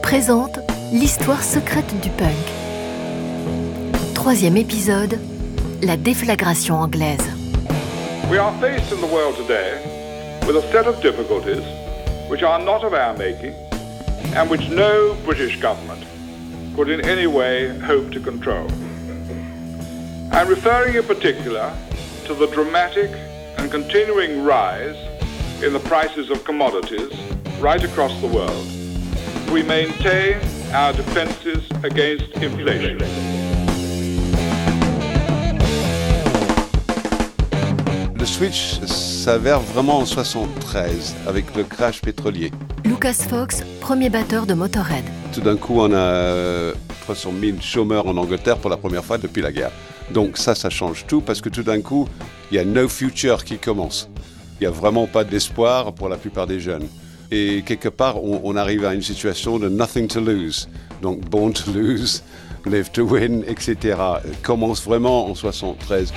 présente l'histoire secrète du punk. 3e épisode, la déflagration anglaise. We are faced in the world today with a set of difficulties which are not of our making and which no British government could in any way hope to control. I'm referring in particular to the dramatic and continuing rise in the prices of commodities right across the world. We maintain our defenses against inflation. Le switch s'avère vraiment en 1973 avec le crash pétrolier. Lucas Fox, premier batteur de Motorhead. Tout d'un coup, on a 300 000 chômeurs en Angleterre pour la première fois depuis la guerre. Donc ça change tout parce que tout d'un coup, il y a no future qui commence. Il n'y a vraiment pas d'espoir pour la plupart des jeunes. Et quelque part, on arrive à une situation de nothing to lose. Donc born to lose, live to win, etc. Commence vraiment en 1973.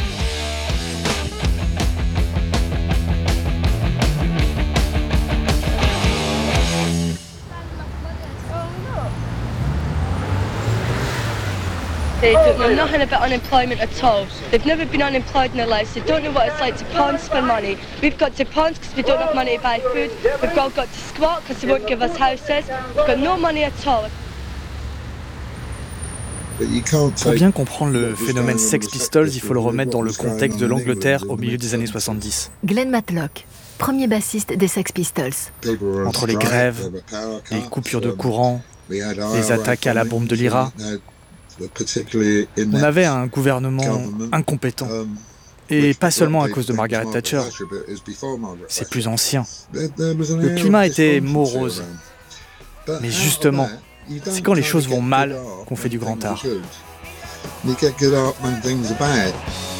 They don't know nothing about unemployment at all. They've never been unemployed in their lives. They don't know what it's like to pound for money. We've got to pound because we don't have money to buy food. We've all got to squat because they won't give us houses. We've got no money at all. Pour bien comprendre le phénomène Sex Pistols, il faut le remettre dans le contexte de l'Angleterre au milieu des années 70. Glenn Matlock, premier bassiste des Sex Pistols. Entre les grèves, les coupures de courant, les attaques à la bombe de l'IRA, on avait un gouvernement incompétent. Et pas seulement à cause de Margaret Thatcher. C'est plus ancien. Le climat était morose. Mais justement, c'est quand les choses vont mal qu'on fait du grand art.